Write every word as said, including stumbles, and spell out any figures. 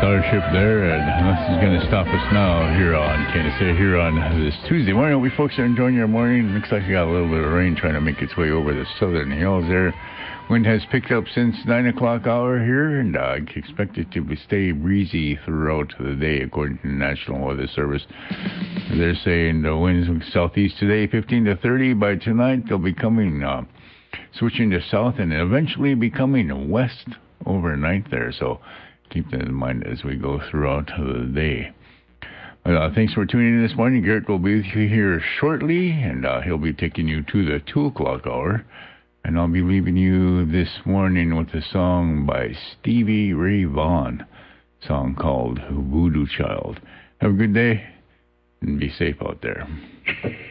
Starship there, and nothing's going to stop us now here on Kansas City, here on this Tuesday morning. We folks are enjoying your morning. Looks like we got a little bit of rain trying to make its way over the southern hills there. Wind has picked up since nine o'clock hour here, and I uh, expect it to stay breezy throughout the day, according to the National Weather Service. They're saying the winds southeast today, fifteen to thirty. By tonight, they'll be coming, uh, switching to south, and eventually becoming west overnight there, so keep that in mind as we go throughout the day. Uh, thanks for tuning in this morning. Garrett will be with you here shortly, and uh, he'll be taking you to the two o'clock hour. And I'll be leaving you this morning with a song by Stevie Ray Vaughan, a song called Voodoo Child. Have a good day, and be safe out there.